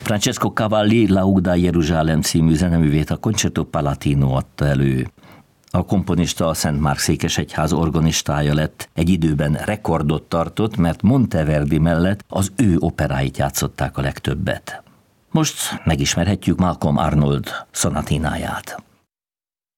Francesco Cavalli Lauda Jeruzsálem című zeneművét a Concerto Palatino adta elő. A komponista a Szent Márk székesegyház organistája lett, egy időben rekordot tartott, mert Monteverdi mellett az ő operáit játszották a legtöbbet. Most megismerhetjük Malcolm Arnold szonatináját.